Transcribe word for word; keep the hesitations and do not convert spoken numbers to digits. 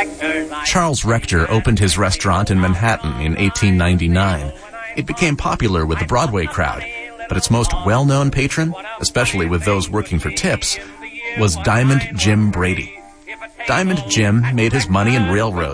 Charles Rector opened his restaurant in Manhattan in eighteen ninety-nine. It became popular with the Broadway crowd, but its most well-known patron, especially with those working for tips, was Diamond Jim Brady. Diamond Jim made his money in railroads.